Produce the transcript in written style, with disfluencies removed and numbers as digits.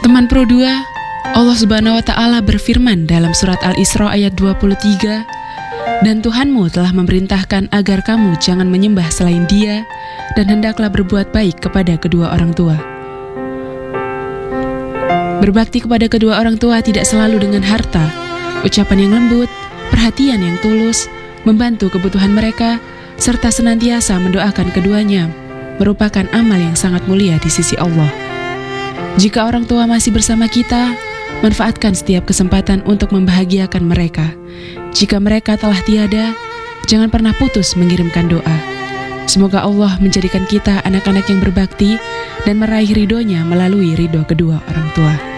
Teman Pro 2, Allah Subhanahu wa Ta'ala berfirman dalam surat Al-Isra ayat 23, "Dan Tuhanmu telah memerintahkan agar kamu jangan menyembah selain Dia, dan hendaklah berbuat baik kepada kedua orang tua." Berbakti kepada kedua orang tua tidak selalu dengan harta, ucapan yang lembut, perhatian yang tulus, membantu kebutuhan mereka, serta senantiasa mendoakan keduanya, merupakan amal yang sangat mulia di sisi Allah. Jika orang tua masih bersama kita, manfaatkan setiap kesempatan untuk membahagiakan mereka. Jika mereka telah tiada, jangan pernah putus mengirimkan doa. Semoga Allah menjadikan kita anak-anak yang berbakti dan meraih ridhonya melalui ridho kedua orang tua.